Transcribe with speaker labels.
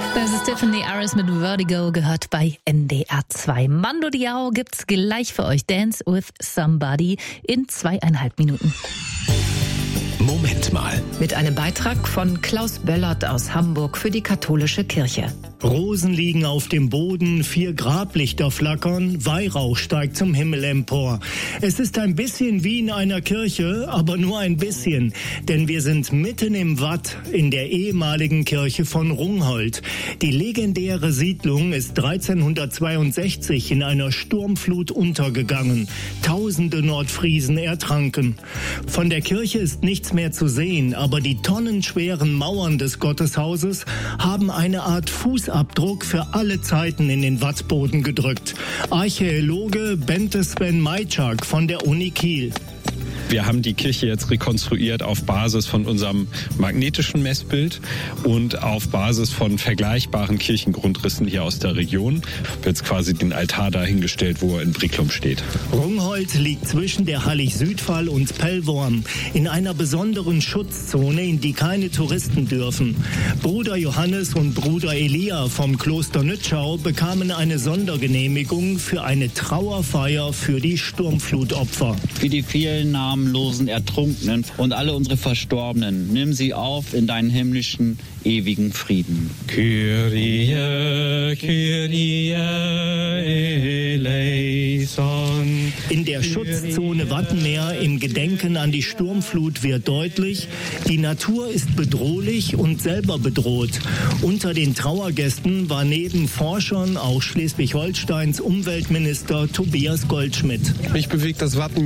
Speaker 1: Das ist Tiffany Aris mit Vertigo, gehört bei NDR 2. Mando Diao gibt's gleich für euch. Dance with Somebody in 2,5 Minuten.
Speaker 2: Moment mal.
Speaker 3: Mit einem Beitrag von Klaus Böllert aus Hamburg für die katholische Kirche.
Speaker 4: Rosen liegen auf dem Boden, 4 Grablichter flackern, Weihrauch steigt zum Himmel empor. Es ist ein bisschen wie in einer Kirche, aber nur ein bisschen, denn wir sind mitten im Watt in der ehemaligen Kirche von Rungholt. Die legendäre Siedlung ist 1362 in einer Sturmflut untergegangen. Tausende Nordfriesen ertranken. Von der Kirche ist nichts mehr zu sehen, aber die tonnenschweren Mauern des Gotteshauses haben eine Art Fußabdruck für alle Zeiten in den Wattboden gedrückt. Archäologe Bente Sven Majczak von der Uni Kiel.
Speaker 5: Wir haben die Kirche jetzt rekonstruiert auf Basis von unserem magnetischen Messbild und auf Basis von vergleichbaren Kirchengrundrissen hier aus der Region. Wird quasi den Altar dahingestellt, wo er in Bricklum steht.
Speaker 4: Rungholt liegt zwischen der Hallig-Südfall und Pellworm in einer besonderen Schutzzone, in die keine Touristen dürfen. Bruder Johannes und Bruder Elia vom Kloster Nützschau bekamen eine Sondergenehmigung für eine Trauerfeier für die Sturmflutopfer.
Speaker 6: Für die vielen namenlosen Ertrunkenen und alle unsere Verstorbenen, nimm sie auf in deinen himmlischen, ewigen Frieden.
Speaker 5: Kyrie, Kyrie eleison.
Speaker 4: In der Schutzzone Wattenmeer im Gedenken an die Sturmflut wird deutlich, die Natur ist bedrohlich und selber bedroht. Unter den Trauergästen war neben Forschern auch Schleswig-Holsteins Umweltminister Tobias Goldschmidt.
Speaker 7: Mich bewegt das Wattenmeer